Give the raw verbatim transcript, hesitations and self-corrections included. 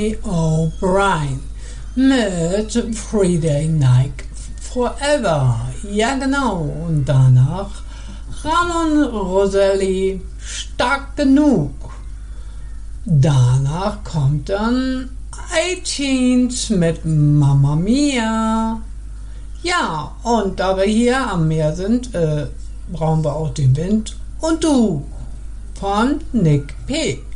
O'Brien mit Friday Night Forever. Ja genau, und danach Ramon Roselli, Stark genug. Danach kommt dann iTunes mit Mamma Mia. Ja, und da wir hier am Meer sind, äh, brauchen wir auch den Wind und du von Nick P.